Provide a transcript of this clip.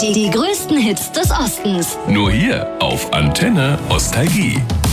Die größten Hits des Ostens. Nur hier auf Antenne Ostalgie.